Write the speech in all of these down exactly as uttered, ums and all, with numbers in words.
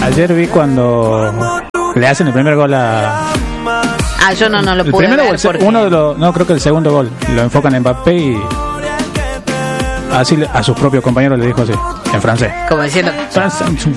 Ayer vi cuando le hacen el primer gol a... Ah, yo no, no lo el pude primero ver o el se- porque... uno de los, no, creo que el segundo gol lo enfocan en Mbappé y así le- a sus propios compañeros le dijo así, en francés. Como diciendo... A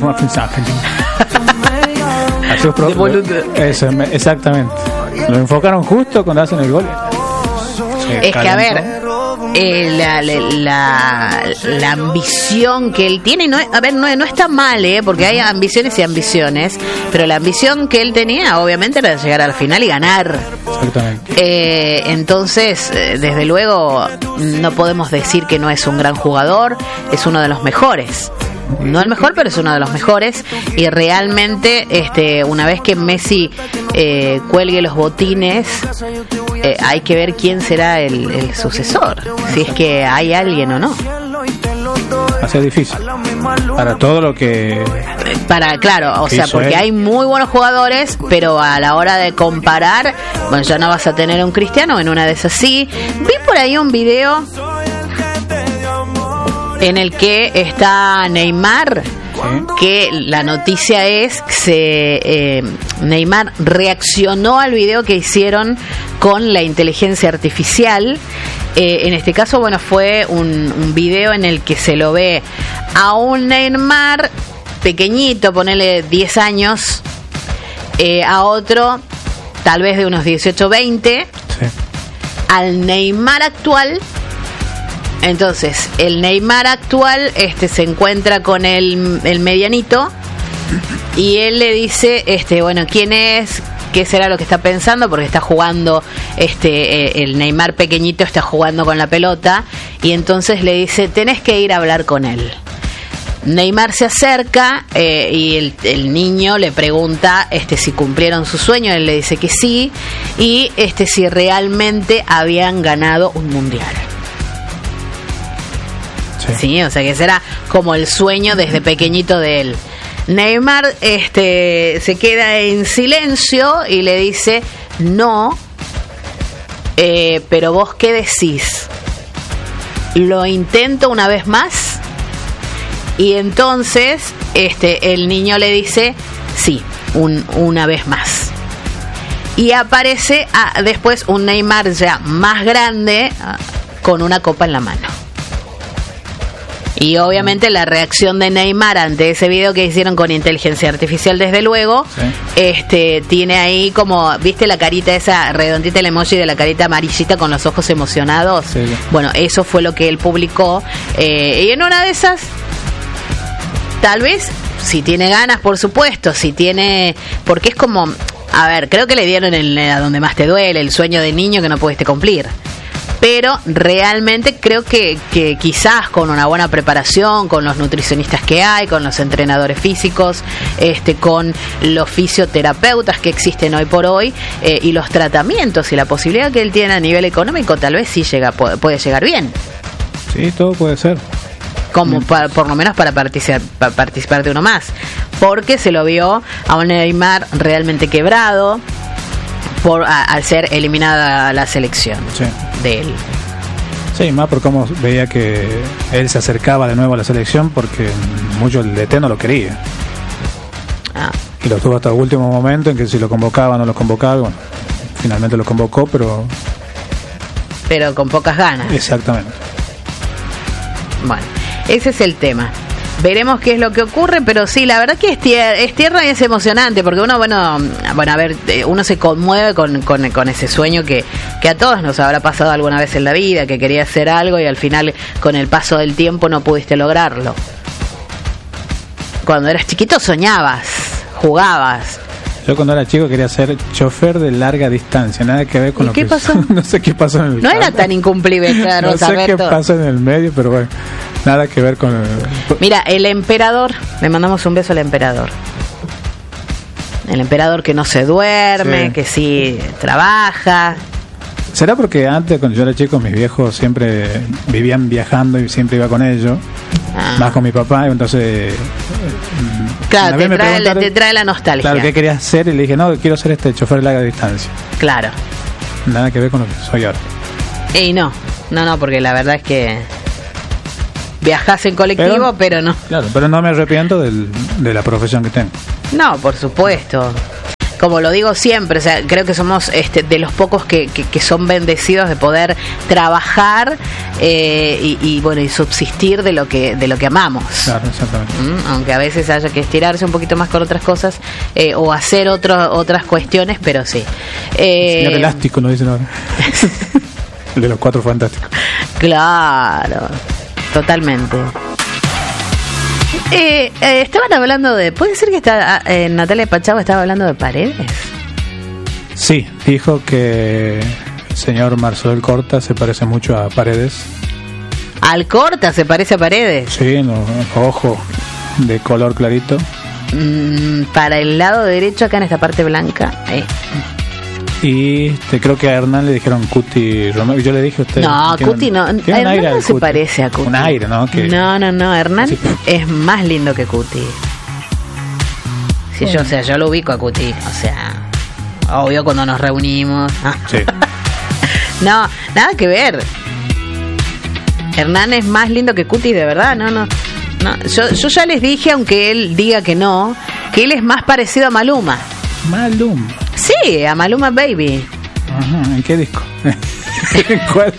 sus De boludo. propios, eso, me- exactamente. Lo enfocaron justo cuando hacen el gol. Se Es que a ver, calentó. eh, la, la, la, la ambición que él tiene, no, es- a ver, no, no está mal, ¿eh? Porque hay ambiciones y ambiciones, pero la ambición que él tenía, obviamente, era de llegar al final y ganar. Exactamente. Eh, entonces, eh, desde luego, no podemos decir que no es un gran jugador, es uno de los mejores. No el mejor, pero es uno de los mejores. Y realmente, este, una vez que Messi eh, cuelgue los botines, eh, hay que ver quién será el, el sucesor. Si es que hay alguien o no. Va a ser difícil. Para todo lo que... Para, claro, o sea, Hizo porque él. hay muy buenos jugadores, pero a la hora de comparar, bueno, ya no vas a tener un Cristiano, en una de esas sí. Vi por ahí un video en el que está Neymar, ¿sí? que la noticia es que se, eh, Neymar reaccionó al video que hicieron con la inteligencia artificial. Eh, en este caso, bueno, fue un, un video en el que se lo ve a un Neymar pequeñito, ponele diez años, eh, a otro tal vez de unos dieciocho, veinte, Sí. al Neymar actual. Entonces, el Neymar actual este se encuentra con el, el medianito y él le dice, este, bueno, ¿quién es? ¿Qué será lo que está pensando? Porque está jugando, este, eh, el Neymar pequeñito está jugando con la pelota y entonces le dice, tenés que ir a hablar con él. Neymar se acerca eh, y el, el niño le pregunta este si cumplieron su sueño, él le dice que sí, y este si realmente habían ganado un mundial. Sí. Sí, o sea que será como el sueño desde pequeñito de él. Neymar este se queda en silencio y le dice no, eh, pero vos qué decís, lo intento una vez más. Y entonces este el niño le dice sí, un, una vez más. Y aparece ah, después un Neymar ya más grande ah, con una copa en la mano. Y obviamente la reacción de Neymar ante ese video que hicieron con inteligencia artificial, desde luego, Sí. este tiene ahí como, ¿viste la carita esa redondita, el emoji de la carita amarillita con los ojos emocionados? Sí, sí. Bueno, eso fue lo que él publicó. Eh, y en una de esas, tal vez, si tiene ganas, por supuesto, si tiene... Porque es como, a ver, creo que le dieron el, a donde más te duele, el sueño de niño que no pudiste cumplir. Pero realmente creo que, que quizás con una buena preparación, con los nutricionistas que hay, con los entrenadores físicos, este, con los fisioterapeutas que existen hoy por hoy, eh, y los tratamientos y la posibilidad que él tiene a nivel económico, tal vez sí llega, puede, puede llegar bien. Sí, todo puede ser. Como pa, por lo menos para participar, para participar de uno más, porque se lo vio a un Neymar realmente quebrado por a, al ser eliminada la selección Sí. de él. Sí, más por cómo veía que él se acercaba de nuevo a la selección porque mucho el D T no lo quería. Ah, Y lo tuvo hasta el último momento en que si lo convocaba o no lo convocaba. Bueno, finalmente lo convocó, pero... pero con pocas ganas. Exactamente. Bueno, ese es el tema. Veremos qué es lo que ocurre, pero sí, la verdad que es tierra, es tierra y es emocionante, porque uno, bueno, bueno, a ver, eh, uno se conmueve con, con, con ese sueño que, que a todos nos habrá pasado alguna vez en la vida, que querías hacer algo y al final, con el paso del tiempo, no pudiste lograrlo. Cuando eras chiquito soñabas, jugabas. Yo cuando era chico quería ser chofer de larga distancia, nada que ver con ¿Y lo qué que... pasó? No sé qué pasó en el... No era tan incumplible, claro, No sé saber qué todo. pasó en el medio, pero bueno, nada que ver con... El... Mira, el emperador, le mandamos un beso al emperador. El emperador que no se duerme, Sí. que sí trabaja. ¿Será porque antes, cuando yo era chico, mis viejos siempre vivían viajando y siempre iba con ellos? Ah. Más con mi papá, y entonces... Claro, una te vez me trae, preguntaron, te trae la nostalgia. Claro, ¿qué querías ser? Y le dije, no, quiero ser este chofer de larga distancia. Claro. Nada que ver con lo que soy ahora. Y no, no, no, porque la verdad es que viajás en colectivo, pero, pero no. Claro, pero no me arrepiento del, de la profesión que tengo. No, por supuesto. Como lo digo siempre, o sea, creo que somos este, de los pocos que, que, que son bendecidos de poder trabajar eh, y, y bueno y subsistir de lo que de lo que amamos. Claro, exactamente. ¿Mm? Aunque a veces haya que estirarse un poquito más con otras cosas eh, o hacer otro, otras cuestiones, pero sí. Eh, El señor Elástico nos dicen ahora. El de los Cuatro Fantásticos. Claro, totalmente. Eh, eh, estaban hablando de... ¿Puede ser que está, eh, Natalia Pachavo estaba hablando de Paredes? Sí, dijo que el señor Marcel Corta se parece mucho a Paredes. ¿Al Corta se parece a Paredes? Sí, no, ojo de color clarito. Mm, para el lado derecho, acá en esta parte blanca. Eh. Y este, creo que a Hernán le dijeron Cuti Romero. Yo le dije a usted. No, Cuti un, no. Hernán no se Cuti. Parece a Cuti. Un aire, ¿no? Que, no, no, no. Hernán así, es más lindo que Cuti. Si bueno. yo, o sea, yo lo ubico a Cuti. O sea, obvio cuando nos reunimos. Sí. No, nada que ver. Hernán es más lindo que Cuti, de verdad. No, no. no. Yo, yo ya les dije, aunque él diga que no, que él es más parecido a Maluma. Maluma. Sí, a Maluma Baby. Ajá, ¿en qué disco? ¿En cuál?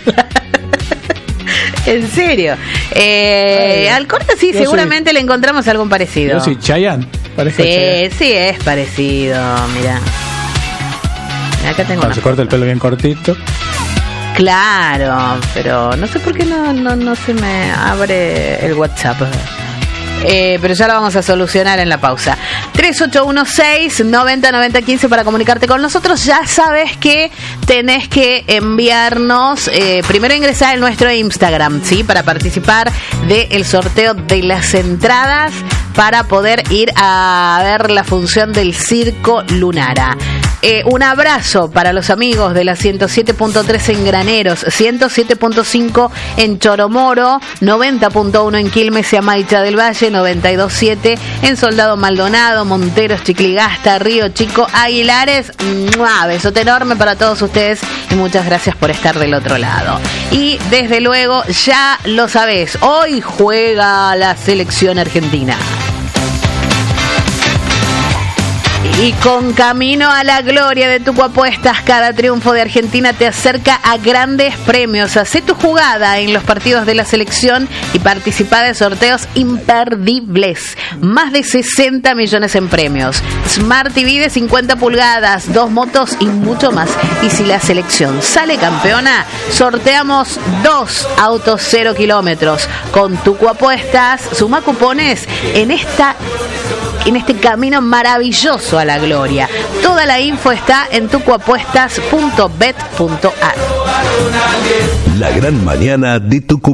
En serio. Eh, Ay, al Corta sí, seguramente soy, le encontramos algún parecido. Yo sí, Chayanne. Parece sí, Chayanne. Sí, es parecido. Mira. Acá tengo. Cuando se corta el pelo bien cortito. Claro, pero no sé por qué no, no, no se me abre el WhatsApp. Eh, pero ya lo vamos a solucionar en la pausa. tres ocho uno seis, nueve cero nueve cero uno cinco para comunicarte con nosotros. Ya sabes que tenés que enviarnos, eh, primero ingresar en nuestro Instagram, ¿sí? Para participar del sorteo de las entradas para poder ir a ver la función del Circo Lunara. Eh, un abrazo para los amigos de la ciento siete punto tres en Graneros, ciento siete punto cinco en Choromoro, noventa punto uno en Quilmes y Amaicha del Valle, noventa y dos punto siete en Soldado Maldonado, Monteros, Chicligasta, Río Chico, Aguilares. ¡Mua! Besote enorme para todos ustedes y muchas gracias por estar del otro lado. Y desde luego, ya lo sabés, hoy juega la selección argentina. Y con camino a la gloria de Tucu Apuestas, cada triunfo de Argentina te acerca a grandes premios. Hacé tu jugada en los partidos de la selección y participa de sorteos imperdibles. Más de sesenta millones en premios. Smart T V de cincuenta pulgadas, dos motos y mucho más. Y si la selección sale campeona, sorteamos dos autos cero kilómetros. Con Tucu Apuestas, suma cupones en esta... en este camino maravilloso a la gloria. Toda la info está en tucuapuestas punto bet punto ar. La gran mañana de Tucumán.